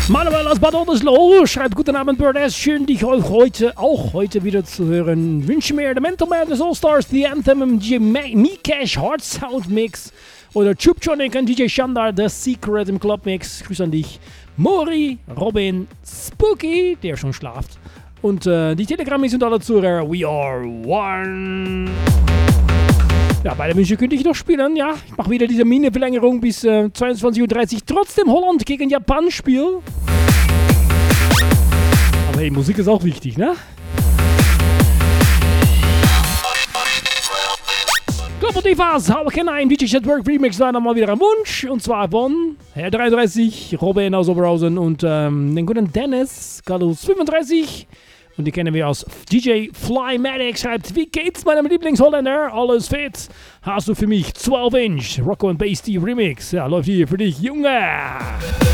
Manuel aus Bad Oldesloe schreibt: Guten Abend, Birdess. Schön, dich heute wieder zu hören. Wünsche mir The Mental Madness All-Stars, The Anthem, Mikesh Hard Sound Mix oder Chuptronic und DJ Shandar, The Secret im Club Mix. Grüß an dich. Mori, Robin, Spooky, der schon schlaft. Und die Telegramme sind alle zu We Are One. Ja, beide Wünsche könnte ich noch spielen, ja. Ich mache wieder diese Mini-Verlängerung bis 22:30 Uhr. Trotzdem Holland gegen Japan Spiel. Aber hey, Musik ist auch wichtig, ne? Global Divas, How Can I? DJ Chatwork Remix war nochmal wieder ein Wunsch. Und zwar von Herr 33, Robin aus Oberhausen und den guten Dennis, Galus 35. Und die kennen wir aus DJ Flymatic, schreibt: Wie geht's meinem Lieblingsholländer? Alles fit? Hast du für mich 12 Inch Rocco and Basty Remix? Ja, läuft hier für dich, Junge!